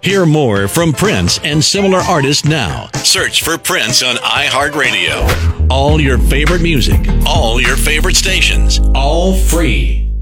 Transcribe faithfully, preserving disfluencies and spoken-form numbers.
Hear more from Prince and similar artists now. Search for Prince on iHeartRadio. All your favorite music, all your favorite stations, all free.